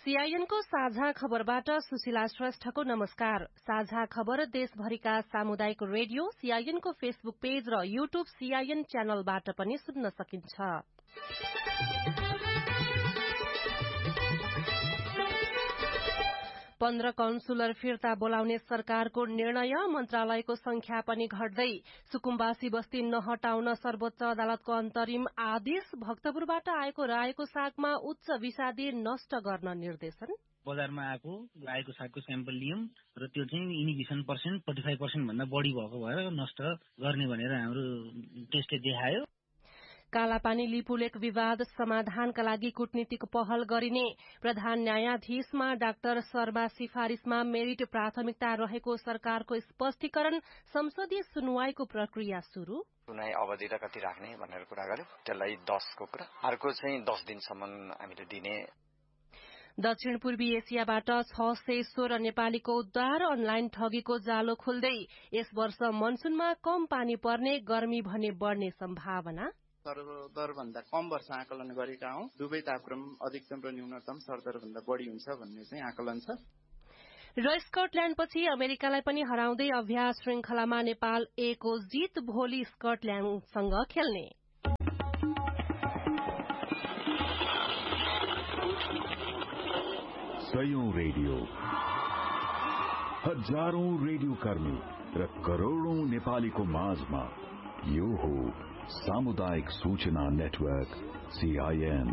सीआईएनको साझा खबरबाट सुशीला श्रेष्ठको नमस्कार। साझा खबर देशभरिका सामुदायिक रेडियो सीआईएनको फेसबुक पेज र यूट्यूब सीआईएन च्यानलबाट पनि सुन्न सकिन्छ। पन्ध्र काउन्सिलर फिर्ता बोलाउने सरकारको निर्णय, मन्त्रालयको संख्या पनि घट्दै, सुकुम्बासी बस्ती नहटाउन सर्वोच्च अदालतको अन्तरिम आदेश, भक्तपुरबाट आएको रायोको सागमा उच्च विषादी नष्ट गर्न निर्देशन। बजारमा आएको रायोको सागको स्याम्पल लियौं र त्यो चाहिँ इनिबिसन पर्सेन्ट 45% भन्दा बढी भएको भएर नष्ट गर्ने भनेर हाम्रो टेस्टले देखायो। कालापानी लिपुलेक विवाद समाधानका लागि कूटनीतिक पहल गरिने, प्रधान न्यायाधीशमा डाक्टर शर्मा सिफारिशमा मेरिट प्राथमिकता रहेको सरकारको स्पष्टीकरण, संसदीय सुनवाईको प्रक्रिया शुरू। सुनवाई अवधि र कति राख्ने भनेर कुरा गर्यो, त्यसलाई 10 को कुरा, अर्को चाहिँ 10 दिनसम्म हामीले दिने। दक्षिण पूर्वी एसियाबाट 616 नेपालीको उद्धार, अनलाइन ठगीको जालो खुल्दै, यस वर्ष मनसुनमा कम पानी पर्ने, गर्मी भने बढ़ने सम्भावना। सरदरभन्दा कम वर्षा आकलन गरेका हौं। दुवै तापक्रम अधिकतम र न्यूनतम सरदरभन्दा बढी हुन्छ भन्ने चाहिँ आकलन छ। र स्कटल्याण्डपछि अमेरिकालाई पनि हराउँदै अभ्यास श्रृंखलामा नेपाल A को जित, भोलि स्कटल्याण्डसँग खेल्ने। सयौं रेडियो, हजारौं रेडियो कर्मी र करोड़ौं नेपालीको माझमा यो हो सामुदायिक सूचना नेटवर्क सीआईएन।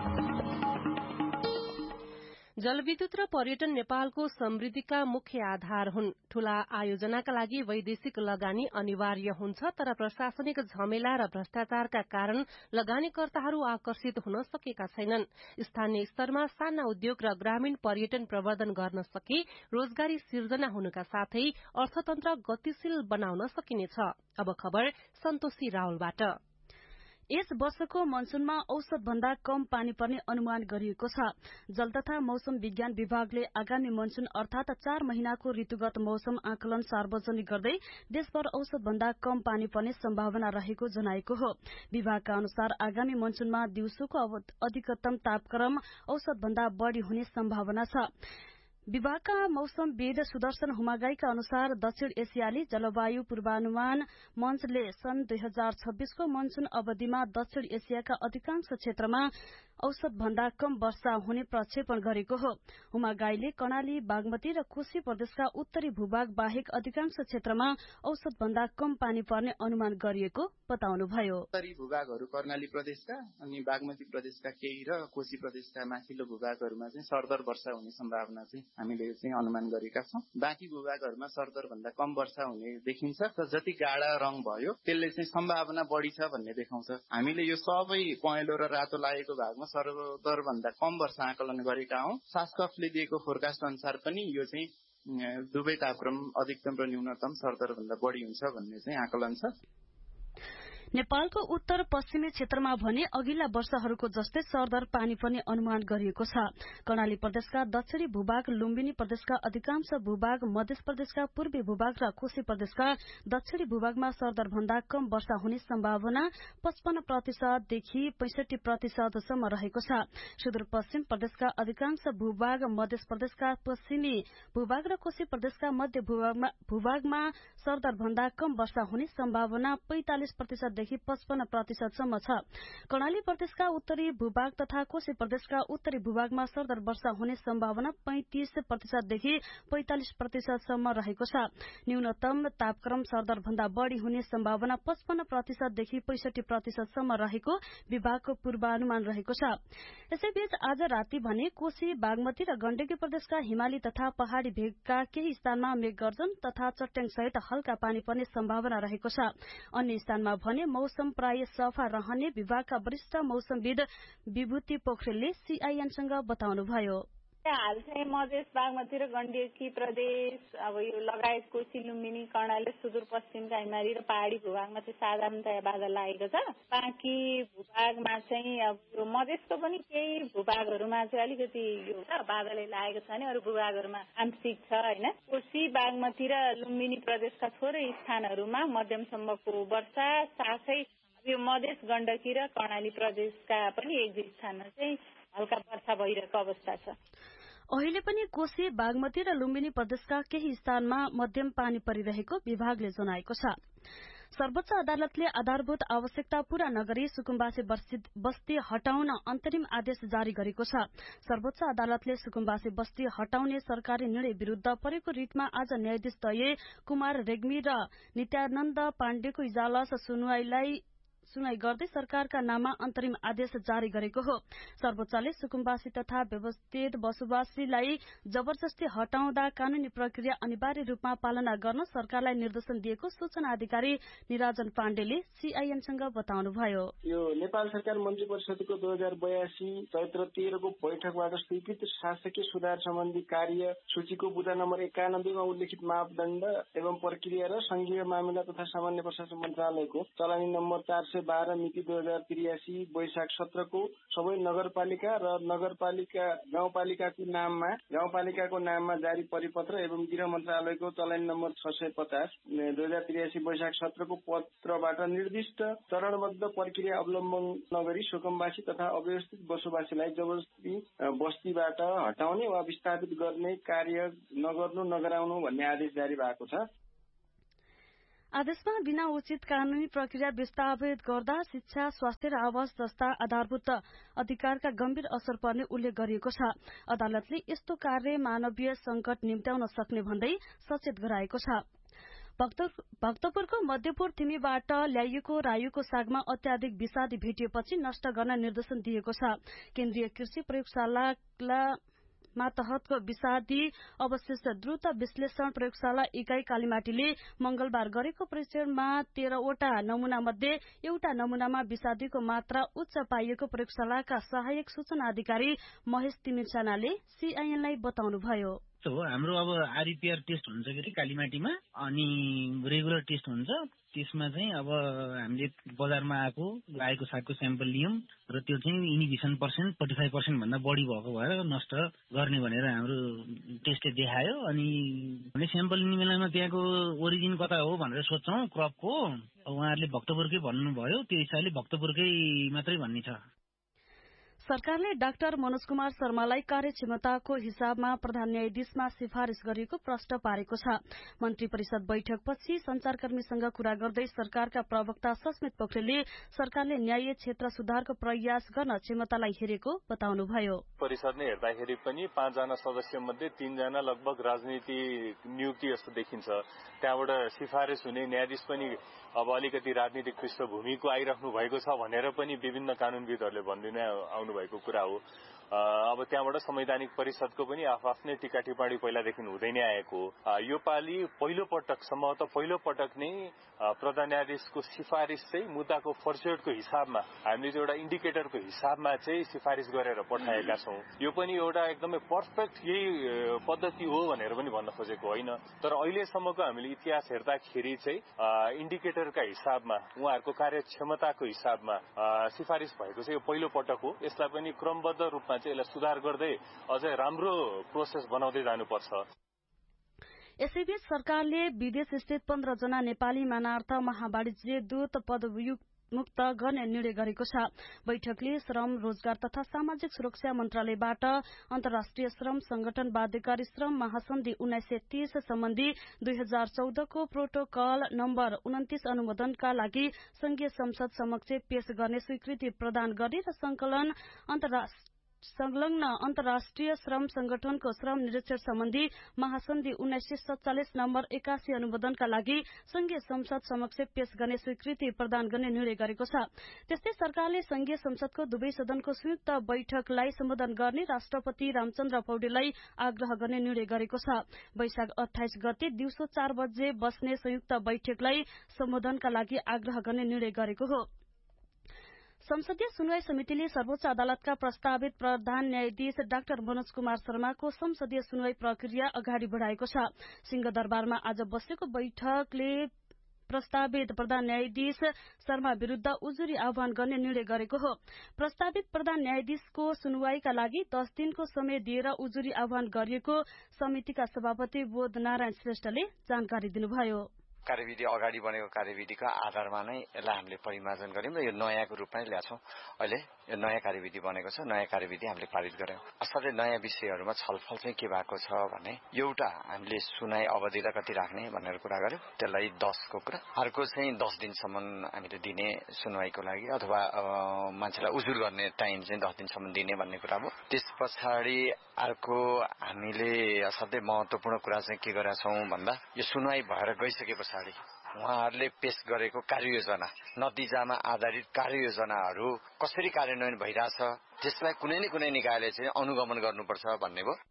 जलविद्युत र पर्यटन नेपालको समृद्धिका मुख्य आधार हुन्। ठूला आयोजनाका लागि वैदेशिक लगानी अनिवार्य हुन्छ, तर प्रशासनिक झमेला र भ्रष्टाचारका कारण लगानीकर्ताहरू आकर्षित हुन सकेका छैनन्। स्थानीय स्तरमा साना उद्योग र ग्रामीण पर्यटन प्रवर्धन गर्न सके रोजगारी सिर्जना हुनुका साथै अर्थतन्त्र गतिशील बनाउन सकिनेछ। अब खबर सन्तोषी रावलबाट। यस वर्षको मनसुनमा औसत भन्दा कम पानी पर्ने अनुमान गरिएको छ। जल तथा मौसम विज्ञान विभागले आगामी मनसुन अर्थात 4 महिनाको ऋतुगत मौसम आकलन सार्वजनिक गर्दै देशभर औसत भन्दा कम पानी पर्ने सम्भावना रहेको जनाएको हो। विभागका अनुसार आगामी मनसुनमा दिउँसोको अधिकतम तापक्रम औसत भन्दा बढ़ी हुने सम्भावना छ। विभागका मौसमविद सुदर्शन हुमागाईका अनुसार दक्षिण एसियाली जलवायु पूर्वानुमान मञ्चले सन् 2026 को मनसुन अवधिमा दक्षिण एसियाका अधिकांश क्षेत्रमा औसत भन्दा कम वर्षा हुने प्रक्षेपण गरेको हो। हुमागाईले कर्णाली, बागमती र कोशी प्रदेशका उत्तरी भूभाग बाहेक अधिकांश क्षेत्रमा औसत भन्दा कम पानी पर्ने अनुमान गरिएको बताउनुभयो। उत्तरी भूभागहरू कर्णाली प्रदेशका अनि बागमती प्रदेशका केही र कोशी प्रदेशका माथिल्लो भूभागहरूमा चाहिँ सरदर वर्षा हुने सम्भावना चाहिँ हामीले चाहिँ अनुमान गरेका छौं। बाँकी भूभागहरूमा सरदर भन्दा कम वर्षा हुने देखिन्छ। र जति गाढा रंग भयो त्यसले चाहिँ सम्भावना बढ़ी छ भन्ने देखाउँछ। हामीले यो सबै पहेँलो र रातो लागेको भागमा सरदर भन्दा कम वर्षा आकलन गरेका हौं। शासकले दिएको फोरकास्ट अनुसार पनि यो चाहिँ दुवै तापक्रम अधिकतम र न्यूनतम सरदर भन्दा बढ़ी हुन्छ भन्ने चाहिँ आकलन छ। नेपालको उत्तर पश्चिमी क्षेत्रमा भने अघिल्ला वर्षहरूको जस्तै सरदर पानी पर्ने अनुमान गरिएको छ। कर्णाली प्रदेशका दक्षिणी भूभाग, लुम्बिनी प्रदेशका अधिकांश भूभाग, मध्य प्रदेशका पूर्वी भूभाग र कोशी प्रदेशका दक्षिणी भूभागमा सरदर भन्दा कम वर्षा हुने सम्भावना 55% देखि 65% सम्म रहेको छ। सुदूरपश्चिम प्रदेशका अधिकांश भूभाग, मध्य प्रदेशका पश्चिमी भूभाग र कोशी प्रदेशका मध्य भूभागमा सरदर भन्दा कम वर्षा हुने सम्भावना 45% देखि 55% सम्म छ। कर्णाली प्रदेशका उत्तरी भूभाग तथा कोशी प्रदेशका उत्तरी भूभागमा सरदर वर्षा हुने सम्भावना 35% देखि 45% सम्म रहेको छ। न्यूनतम तापक्रम सरदर भन्दा बढ़ी हुने सम्भावना 55% देखि 65% सम्म रहेको विभागको पूर्वानुमान रहेको छ। यसैबीच आज राति भने कोशी, बागमती र गण्डकी प्रदेशका हिमाली तथा पहाड़ी भेगका केही स्थानमा मेघगर्जन तथा चट्याङ सहित हल्का पानी पर्ने सम्भावना रहेको छ। अन्य स्थानमा भने मौसम प्राय सफा रहने विभागका वरिष्ठ मौसमविद विभूति पोखरेलले सीआईएनसँग बताउनुभयो। हाल चाहिँ मधेस, बागमती र गण्डकी प्रदेश, अब यो लगायत कोशी, लुम्बिनी, कर्णाली, सुदूरपश्चिमका हिमाली र पहाड़ी भूभागमा चाहिँ साधारणतया बादल लागेको छ। बाँकी भूभागमा चाहिँ अब यो मधेसको पनि केही भूभागहरूमा चाहिँ अलिकति यो बादलले लागेको छ भने अरू भूभागहरूमा आंशिक छ हैन। कोशी, बागमती र लुम्बिनी प्रदेशका थोरै स्थानहरूमा मध्यमसम्मको वर्षा, साथै यो मधेस, गण्डकी र कर्णाली प्रदेशका पनि एक दुई स्थानमा चाहिँ हल्का वर्षा भइरहेको अवस्था छ। अहिले पनि कोशी, बागमती र लुम्बिनी प्रदेशका केही स्थानमा मध्यम पानी परिरहेको विभागले जनाएको छ। सर्वोच्च अदालतले आधारभूत आवश्यकता पूरा नगरी सुकुम्बासी बस्ती हटाउन अन्तरिम आदेश जारी गरेको छ। सर्वोच्च अदालतले सुकुम्बासी बस्ती हटाउने सरकारी निर्णय विरूद्ध परेको रिटमा आज न्यायाधीश दय कुमार रेग्मी र नित्यानन्द पाण्डेको इजलास सुनवाई गर्दै सरकारका नाममा अन्तरिम आदेश जारी गरेको हो। सर्वोच्चले सुकुम्बासी तथा व्यवस्थित बसोबासीलाई जबरजस्ती हटाउँदा कानूनी प्रक्रिया अनिवार्य रूपमा पालना गर्न सरकारलाई निर्देशन दिएको सूचना अधिकारी निराजन पाण्डेले सीआईएनसँग बताउनुभयो। यो नेपाल सरकार मन्त्री परिषदको 2082 चैत्र 13 को बैठकबाट स्वीकृत शासकीय सुधार सम्बन्धी कार्य सूचीको बुँदा नम्बर 91 मा उल्लेखित मापदण्ड एवं प्रक्रिया र संघीय मामिला तथा सामान्य प्रशासन मन्त्रालयको चलानी नम्बर 412 मिति 2083 वैशाख 17 को सबै नगरपालिका र गाउँपालिकाको नाममा जारी परिपत्र एवं गृह मन्त्रालयको चलानी नम्बर 650 2083 वैशाख 17 को पत्रबाट निर्दिष्ट चरणबद्ध प्रक्रिया अवलम्बन नगरी सुकुम्बासी तथा अव्यवस्थित बसोबासीलाई जबरजस्ती बस्तीबाट हटाउने वा विस्थापित गर्ने कार्य नगराउनु भन्ने आदेश जारी भएको छ। आदेशमा बिना उचित कानूनी प्रक्रिया विस्थापित गर्दा शिक्षा, स्वास्थ्य र आवास जस्ता आधारभूत अधिकारका गम्भीर असर पर्ने उल्लेख गरिएको छ। अदालतले यस्तो कार्य मानवीय संकट निम्त्याउन सक्ने भन्दै सचेत गराएको छ। भक्तपुरको मध्यपुर तिमीबाट ल्याइएको रायुको सागमा अत्याधिक विषादी भेटिएपछि नष्ट गर्न निर्देशन दिएको छ। केन्द्रीय कृषि प्रयोगशाला मातहतको विषादी अवशिष्ट द्रुत विश्लेषण प्रयोगशाला इकाई कालीमाटीले मंगलबार गरेको परीक्षणमा 13वटा नमूना मध्ये एउटा नमूनामा विषादीको मात्रा उच्च पाइएको प्रयोगशालाका सहायक सूचना अधिकारी महेश तिमिरसानाले सीआईएनलाई बताउनुभयो। हाम्रो अब आरईपीआर टेस्ट हुन्छ के कालीमाटीमा, अनि रेगुलर टेस्ट हुन्छ। त्यसमा चाहिँ अब हामीले बजारमा आएको सागको स्याम्पल लियौं र त्यो चाहिँ इनिभिसन पर्सेन्ट 45% भन्दा बढी भएको भएर नष्ट गर्ने भनेर हाम्रो टेस्टले देखायो। अनि स्याम्पल लिने बेलामा त्यहाँको ओरिजिन कता हो भनेर सोध्छौं क्रपको। उहाँहरूले भक्तपुरकै भन्नुभयो, त्यो हिसाबले भक्तपुरकै मात्रै भन्ने छ। सरकारले डाक्टर मनोज कुमार शर्मालाई कार्यक्षमताको हिसाबमा प्रधान न्यायाधीशमा सिफारिश गरिएको प्रश्न पारेको छ। मन्त्री परिषद बैठकपछि संचारकर्मीसँग कुरा गर्दै सरकारका प्रवक्ता सस्मित पोखरेलले सरकारले न्याय क्षेत्र सुधारको प्रयास गर्न क्षमतालाई हेरेको बताउनुभयो। परिषदले हेर्दाखेरि पनि 5 जना सदस्य मध्ये 3 जना लगभग राजनीतिक नियुक्ति जस्तो देखिन्छ। त्यहाँबाट सिफारिश हुने न्यायाधीश पनि अब अलिकति राजनीतिक पृष्ठभूमिको आइराख्नु भएको छ भनेर पनि विभिन्न कानूनविदहरूले भन्दिन आउनु भएको कुरा हो। अब त्यहाँबाट संवैधानिक परिषदको पनि आफ्नै टीका टिप्पणी पहिलादेखि हुँदै नै आएको हो। यो पालि पहिलो पटक नै प्रधान न्यायाधीशको सिफारिश चाहिँ मुद्दाको फर्स्योडको हिसाबमा हामीले चाहिँ एउटा इन्डिकेटरको हिसाबमा चाहिँ सिफारिश गरेर पठाएका छौं। यो पनि एउटा एकदमै पर्फेक्ट यही पद्धति हो भनेर पनि भन्न खोजेको होइन, तर अहिलेसम्मको हामीले इतिहास हेर्दाखेरि चाहिँ इन्डिकेटरका हिसाबमा उहाँहरूको कार्यक्षमताको हिसाबमा सिफारिश भएको चाहिँ यो पहिलो पटक हो। यसलाई पनि क्रमबद्ध रूपमा चाहिँ यसलाई सुधार गर्दै अझै राम्रो प्रोसेस बनाउँदै जानुपर्छ। यसैबीच सरकारले विदेश स्थित 15 जना नेपाली मानार्थ महावाणिज्य दूत पदमुक्त गर्ने निर्णय गरेको छ। बैठकले श्रम, रोजगार तथा सामाजिक सुरक्षा मन्त्रालयबाट अन्तर्राष्ट्रिय श्रम संगठन बाध्यकारी श्रम महासन्धि 1930 सम्बन्धी 2014 को प्रोटोकल नम्बर 29 अनुमोदनका लागि संघीय संसद समक्ष पेश गर्ने स्वीकृति प्रदान गर्ने र संलग्न अन्तर्राष्ट्रिय श्रम संगठनको श्रम निरीक्षण सम्बन्धी महासन्धि 1947 नम्बर 81 अनुमोदनका लागि संघीय संसद समक्ष पेश गर्ने स्वीकृति प्रदान गर्ने निर्णय गरेको छ। त्यस्तै सरकारले संघीय संसदको दुवै सदनको संयुक्त बैठकलाई सम्बोधन गर्ने राष्ट्रपति रामचन्द्र पौडेललाई आग्रह गर्ने निर्णय गरेको छ। वैशाख 28 गते दिउँसो 4 बजे बस्ने संयुक्त बैठकलाई सम्बोधनका लागि आग्रह गर्ने निर्णय गरेको हो। संसदीय सुनवाई समितिले सर्वोच्च अदालतका प्रस्तावित प्रधान न्यायाधीश डाक्टर मनोज कुमार शर्माको संसदीय सुनवाई प्रक्रिया अगाडि बढ़ाएको छ। सिंहदरबारमा आज बसेको बैठकले प्रस्तावित प्रधान न्यायाधीश शर्मा विरूद्ध उजुरी आह्वान गर्ने निर्णय गरेको हो। प्रस्तावित प्रधान न्यायाधीशको सुनवाईका लागि 10 दिनको समय दिएर उजुरी आह्वान गरिएको समितिका सभापति बोध नारायण श्रेष्ठले जानकारी दिनुभयो। कार्यविधि अगाडि बनेको कार्यविधिको आधारमा नै यसलाई हामीले परिमार्जन गर्यौं र यो नयाँको रूपमा ल्याछौं। अहिले यो नयाँ कार्यविधि बनेको छ, नयाँ कार्यविधि हामीले पारित गर्यौं। असाध्यै नयाँ विषयहरूमा छलफल चाहिँ के भएको छ भने एउटा हामीले सुनाइ अवधिलाई कति राख्ने भनेर कुरा गर्यौं, त्यसलाई 10 को कुरा। अर्को चाहिँ 10 दिनसम्म हामीले दिने सुनवाईको लागि अथवा मान्छेलाई उजुर गर्ने टाइम चाहिँ 10 दिनसम्म दिने भन्ने कुरा हो। त्यस पछाडि अर्को हामीले असाध्यै महत्त्वपूर्ण कुरा चाहिँ के गरेका छौं भन्दा यो सुनवाई भएर गइसके पछाडि उहाँहरूले पेश गरेको कार्ययोजना, नतिजामा आधारित कार्ययोजनाहरू कसरी कार्यान्वयन भइरहेछ त्यसलाई कुनै न कुनै निकायले चाहिँ अनुगमन गर्नुपर्छ भन्ने हो।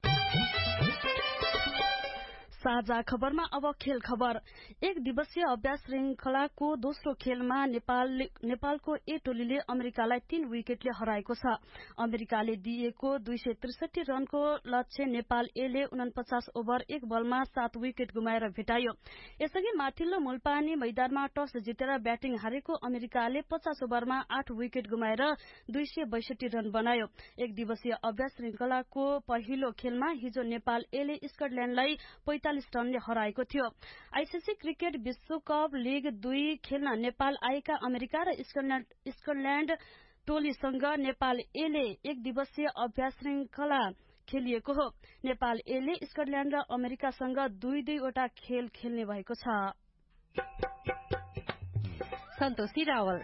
साझा खबरमा अब खेल खबर। एक दिवसीय अभ्यास श्रृंखलाको दोस्रो खेलमा नेपालको ए टोलीले अमेरिकालाई 3 विकेटले हराएको छ। अमेरिकाले दिएको 263 रनको लक्ष्य नेपाल एले 49 ओभर 1 बलमा 7 विकेट गुमाएर भेटायो। यसअघि माथिल्लो मुलपानी मैदानमा टस जितेर ब्याटिङ हारेको अमेरिकाले 50 ओभरमा 8 विकेट गुमाएर 262 रन बनायो। एक दिवसीय अभ्यास श्रृंखलाको पहिलो खेलमा हिजो नेपाल एले स्कटल्याण्डलाई 45 रनले हराएको थियो। आईसीसी क्रिकेट विश्वकप लीग 2 खेल्न नेपाल आएका अमेरिका र स्कटल्याण्ड टोलीसँग नेपाल एले एक दिवसीय अभ्यास श्रृंखला खेलिएको हो। नेपाल एले स्कटल्याण्ड र अमेरिकासँग 2-2 वटा खेल खेल्ने भएको छ। सन्तोषी रावल।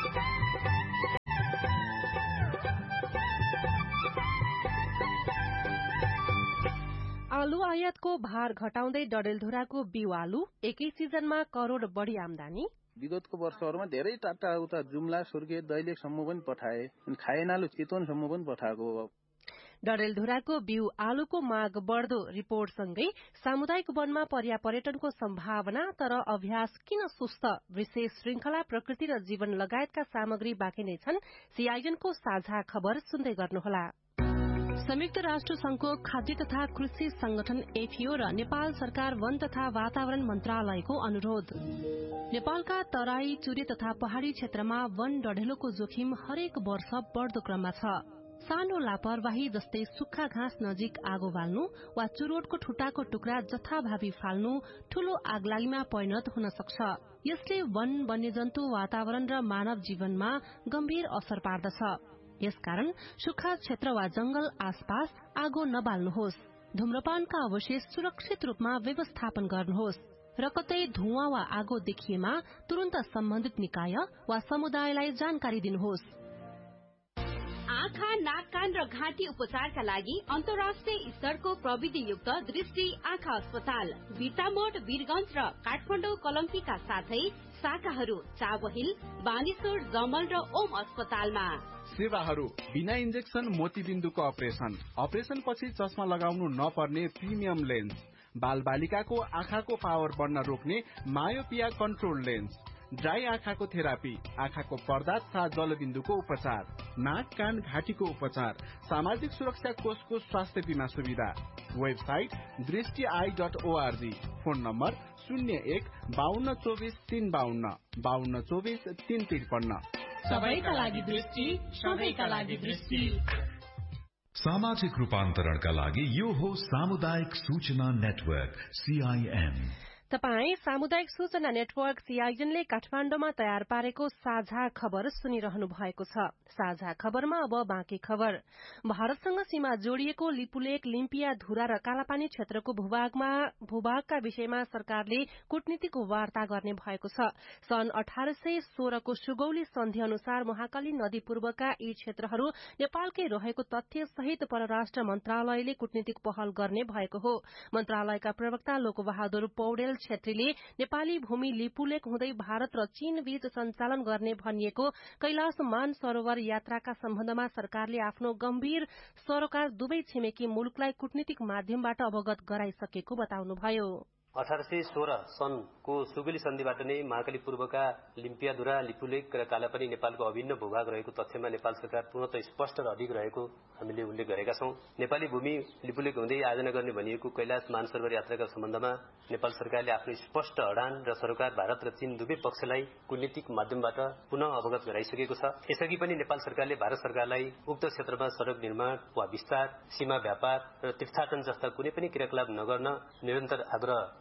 आलु आयातको भार घटाउँदै डडेलधुराको बिउ आलु एकै सिजनमा करोड बढी आमदानी। विगतको वर्षहरूमा धेरै टाटा उता जुम्ला सुर्खेत दैलेखसम्म पनि पठाए, खाएन आलु चितवनसम्म पनि पठाएको। डडेलधुराको बिउ आलुको माग बढ्दो रिपोर्टसँगै सामुदायिक वनमा पर्यटनको सम्भावना, तर अभ्यास किन सुस्त? विशेष श्रृंखला प्रकृति र जीवन लगायतका सामग्री बाँकी नै छन्। सीआईएनको साझा खबर सुन्दै गर्नुहोला। संयुक्त राष्ट्र संघको खाद्य तथा कृषि संगठन एफएओ र नेपाल सरकार वन तथा वातावरण मन्त्रालयको अनुरोध। नेपालका तराई, चुरे तथा पहाड़ी क्षेत्रमा वन डढेलोको जोखिम हरेक वर्ष बढ्दो क्रममा छ। सानो लापरवाही जस्तै सुक्खा घाँस नजिक आगो बाल्नु वा चुरोटको ठुटाको टुक्रा जथाभावी फाल्नु ठूलो आगलागीमा परिणत हुन सक्छ। यसले वन, वन्यजन्तु, वातावरण र मानव जीवनमा गम्भीर असर पार्दछ। यसकारण सुक्खा क्षेत्र वा जंगल आसपास आगो नबाल्नुहोस्। धूम्रपानका अवशेष सुरक्षित रूपमा व्यवस्थापन गर्नुहोस् र कतै धुवाँ वा आगो देखिएमा तुरन्त सम्बन्धित निकाय वा समुदायलाई जानकारी दिनुहोस्। आँखा, नाक, कान र घाँटी उपचारका लागि अन्तर्राष्ट्रिय स्तरको प्रविधियुक्त दृष्टि आँखा अस्पताल बिर्तामोड, वीरगंज र काठमाडौँ कलङ्कीका साथै शाखाहरू चाबहिल, बानेश्वर, जमल र ओम अस्पतालमा। सेवाहरू बिना इन्जेक्सन मोतीबिन्दुको अपरेसन पछि चस्मा लगाउनु नपर्ने प्रिमियम लेन्स, बाल बालिकाको आँखाको पावर बढ्न रोक्ने मायोपिया कन्ट्रोल लेन्स, ड्राई आँखाको थेरापी, आँखाको पर्दा तथा जलबिन्दुको उपचार, नाक, कान, घाँटीको उपचार, सामाजिक सुरक्षा कोषको स्वास्थ्य बीमा सुविधा। Website दृष्टि.org, phone number 01-5224-352, 5224-353। सबैका लागि दृष्टि, सबैका लागि दृष्टि। सामाजिक रूपान्तरणका लागि यो हो सामुदायिक सूचना नेटवर्क सीआईएन। तपाई सामुदायिक सूचना नेटवर्क सीआईएनले काठमाडौँमा तयार पारेको साझा खबर सुनिरहनु भएको छ। साझा खबरमा अब बाँकी खबर। भारतसँग सीमा जोडिएको लिपुलेक, लिम्पिया, धुरा र कालापानी क्षेत्रको भूभागका विषयमा सरकारले कूटनीतिक वार्ता गर्ने भएको छ। सन् 1816 को सुगौली सन्धि अनुसार महाकाली नदी पूर्वका यी क्षेत्रहरू नेपालकै रहेको तथ्य सहित परराष्ट्र मन्त्रालयले कूटनीतिक पहल गर्ने भएको हो। मन्त्रालयका प्रवक्ता लोकबहादुर पौडेल छेत्रीले नेपाली भूमि लिपुलेक हुँदै भारत र चीन बीच सञ्चालन गर्ने भनिएको कैलाश मानसरोवर यात्राका सम्बन्धमा सरकारले आफ्नो गम्भीर सरोकार दुवै छिमेकी मुलुकलाई कूटनीतिक माध्यमबाट अवगत गराइसकेको बताउनुभयो। 1816 सनको सुगौली सन्धिबाट नै महाकाली पूर्वका लिम्पियाधुरा, लिपुलेक र कालापानी नेपालको अभिन्न भूभाग रहेको तथ्यमा नेपाल सरकार पूर्णतः स्पष्ट र अडिग रहेको हामीले उल्लेख गरेका छौं। नेपाली भूमि लिपुलेक हुँदै आयोजना गर्ने भनिएको कैलाश मानसरोवर यात्राका सम्बन्धमा नेपाल सरकारले आफ्नो स्पष्ट अडान र सरोकार भारत र चीन दुवै पक्षलाई कूटनीतिक माध्यमबाट पुनः अवगत गराइसकेको छ। यसअघि पनि नेपाल सरकारले भारत सरकारलाई उक्त क्षेत्रमा सड़क निर्माण वा विस्तार, सीमा व्यापार र तीर्थाटन जस्ता कुनै पनि क्रियाकलाप नगर्न निरन्तर आग्रह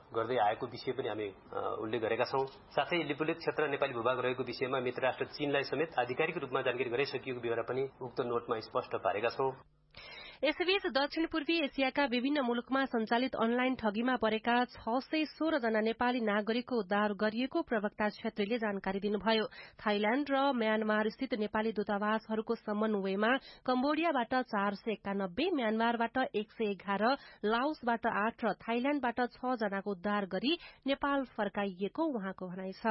गर्दै आएको विषय पनि हामी उल्लेख गरेका छौं। साथै लिपुलेक क्षेत्र नेपाली भूभाग रहेको विषयमा मित्र राष्ट्र चीनलाई समेत आधिकारिक रूपमा जानकारी गराइसकिएको विवरण पनि उक्त नोटमा स्पष्ट पारेका छौं। यसैबीच दक्षिण पूर्वी एसियाका विभिन्न मुलुकमा सञ्चालित अनलाइन ठगीमा परेका 616 जना नेपाली नागरिकको उद्धार गरिएको प्रवक्ता छेत्रीले जानकारी दिनुभयो। थाइल्याण्ड र म्यानमार स्थित नेपाली दूतावासहरूको समन्वयमा कम्बोडियाबाट 491, म्यानमारबाट 111, लाओसबाट 8 र थाइल्याण्डबाट 6 जनाको उद्धार गरी नेपाल फर्काइएको उहाँको भनाइ छ।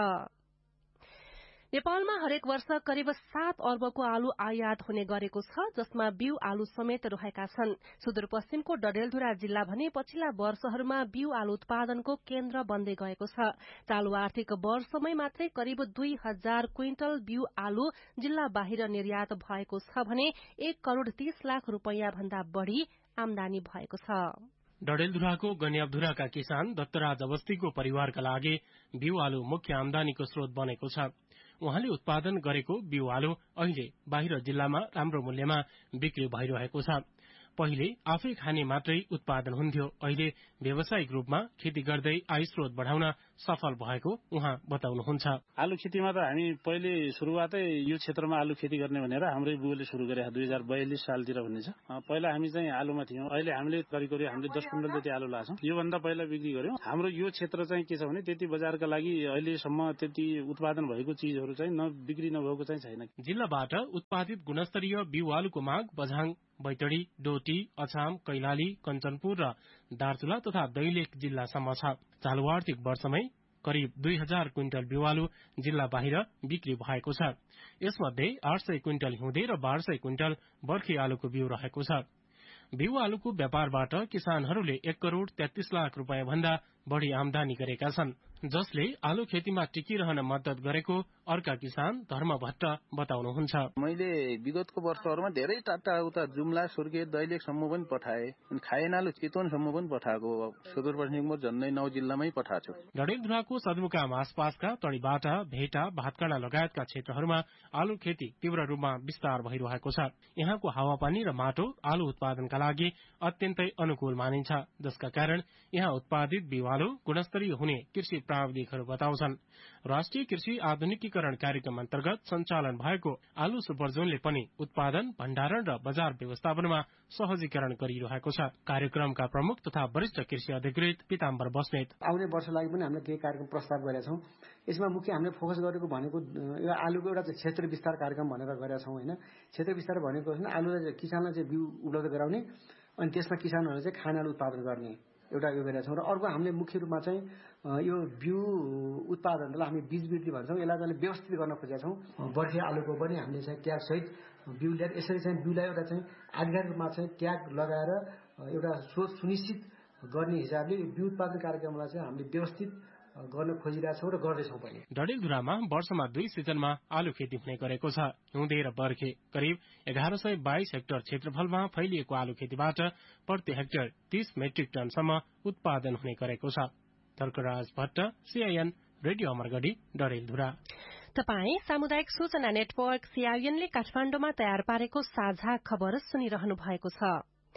नेपालमा हरेक वर्ष करिब 7 अर्बको आलु आयात हुने गरेको छ, जसमा बिउ आलु समेत रहेका छन्। सुदूरपश्चिमको डडेलधुरा जिल्ला भने पछिल्ला वर्षहरूमा बिउ आलु उत्पादनको केन्द्र बन्दै गएको छ। चालु आर्थिक वर्षमै मात्रै करिब 2000 क्विन्टल बिउ आलु जिल्ला बाहिर निर्यात भएको छ भने 1 करोड़ 30 लाख रुपैयाँ भन्दा बढ़ी आमदानी भएको छ। डडेलधुराको गन्याबधुराका किसान दत्तराज अवस्थीको परिवारका लागि बिउ आलु मुख्य आमदानीको स्रोत बनेको छ। उहाँले उत्पादन गरेको बिउ आलु अहिले बाहिर जिल्लामा राम्रो मूल्यमा बिक्री भइरहेको छ। पहिले आफै खाने मात्रै उत्पादन हुन्थ्यो, अहिले व्यावसायिक रूपमा खेती गर्दै आय स्रोत बढ़ाउन सफल भएको उहाँ बताउनुहुन्छ। आलु खेतीमा त हामी पहिले सुरुवातै यो क्षेत्रमा आलु खेती गर्ने भनेर हाम्रै बुवाले सुरु गरे 2042 सालतिर भन्ने छ। पहिला हामी चाहिँ आलुमा थियौं, अहिले हामीले करिब हामीले 10 कुइन्टल जति आलु लाछौं। यो भन्दा पहिला बिक्री गर्यौं। हाम्रो यो क्षेत्र चाहिँ के छ भने त्यति बजारका लागि अहिलेसम्म त्यति उत्पादन भएको चीजहरू चाहिँ बिक्री नभएको चाहिँ छैन। जिल्लाबाट उत्पादित गुणस्तरीय बिउ आलुको माग बझाङ, बैतडी, डोटी, अछाम, कैलाली, कञ्चनपुर र दार्चुला तथा दैलेख जिल्लासम्म छ। चालु आर्थिक वर्षमै करिब 2000 क्विन्टल बिउ आलु जिल्ला बाहिर बिक्री भएको छ। यसमध्ये 800 क्विन्टल हिउँदे र 1200 क्विन्टल बर्खे आलुको बिउ रहेको छ। बिउ आलुको व्यापारबाट किसानहरूले 1 करोड़ 33 लाख रुपैयाँ भन्दा बढ़ी आमदानी गरेका छन्, जसले आलु खेतीमा टिकिरहन मद्दत गरेको अर्का किसान धर्म भट्ट बताउनुहुन्छ। मैले विगतको वर्षहरूमा धेरै टाटा उता जुम्ला, सुर्खे, दैलेखसम्म पनि पठाए, खाएनालु चितवनसम्म पनि पठाएको। सुदूरपश्चिमको झन्डै 9 जिल्लामै पठाएको छु। डडेलधुराको सदरमुकाम आसपासका तडीबाटा, भेटा, भातकाँडा लगायतका क्षेत्रहरूमा आलु खेती तीव्र रूपमा विस्तार भइरहेको छ। यहाँको हावापानी र माटो आलु उत्पादनका लागि अत्यन्तै अनुकूल मानिन्छ, जसका कारण यहाँ उत्पादित बिउ आलु गुणस्तरीय हुने कृषि प्राविधिकहरू बताउँछन्। राष्ट्रिय कृषि आधुनिकीकरण कार्यक्रम अन्तर्गत सञ्चालन भएको आलु सुपरजोनले पनि उत्पादन, भण्डारण र बजार व्यवस्थापनमा सहजीकरण गरिरहेको छ। कार्यक्रमका प्रमुख तथा वरिष्ठ कृषि अधिकृत पीताम्बर बस्नेत आउने वर्ष लागि पनि हामीले केही कार्यक्रम प्रस्ताव गरेका छौं। यसमा मुख्य हामीले फोकस गरेको भनेको यो आलुको एउटा क्षेत्र विस्तार कार्यक्रम भनेर गरेका छौं हैन। क्षेत्र विस्तार भनेको हैन आलुलाई किसानलाई चाहिँ बिउ उपलब्ध गराउने अनि त्यसमा किसानहरूले चाहिँ खानालु उत्पादन गर्ने एउटा यो गरेका छौं। र अर्को हामीले मुख्य रूपमा चाहिँ यो बिउ उत्पादनलाई हामी बीज वृद्धि भन्छौं, यसलाई चाहिँ व्यवस्थित गर्न खोजेका छौं। बर्खे आलुको पनि हामीले चाहिँ ट्याग सहित बिउ ल्याएर यसरी चाहिँ बिउलाई एउटा चाहिँ आधिकारिक रूपमा चाहिँ ट्याग लगाएर एउटा सोच सुनिश्चित गर्ने हिसाबले बिउ उत्पादन कार्यक्रमलाई चाहिँ हामीले व्यवस्थित गर्न खोजिरहेका छौं र गर्दैछौं पनि। डडेलधुरामा वर्षमा 2 सिजनमा आलु खेती हुने गरेको छ। हिउँदे र बर्खे करिब 1122 हेक्टर क्षेत्रफलमा फैलिएको आलु खेतीबाट प्रति हेक्टर 30 मेट्रिक टनसम्म उत्पादन हुने गरेको छ। धर्कराज भट्ट, सीआईएन रेडियो अमरगढी, डडेलधुरा। तपाई सामुदायिक सूचना नेटवर्क सीआईएनले काठमाडौँमा तयार पारेको साझा खबर सुनिरहनु भएको छ।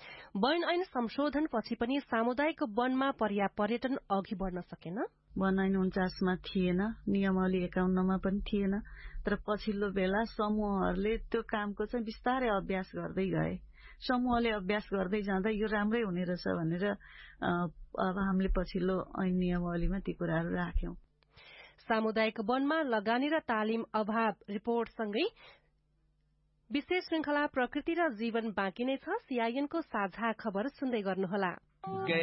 वन ऐन संशोधनपछि पनि सामुदायिक वनमा पर्यटन अघि बढ्न सकेन। वन ऐन 49 मा थिएन, नियमावली 51 मा पनि थिएन, तर पछिल्लो बेला समूहहरूले त्यो कामको चाहिँ बिस्तारै अभ्यास गर्दै गए। समूहले अभ्यास गर्दै जाँदा यो राम्रै हुने रहेछ भनेर अब हामीले पछिल्लो ऐन नियमावलीमा ती कुराहरू राख्यौं। सामुदायिक वनमा लगानी र तालिम अभाव रिपोर्टसँगै विशेष श्रृंखला प्रकृति र जीवन बाँकी नै छ। सीआईएनको साझा खबर सुन्दै गर्नुहोला।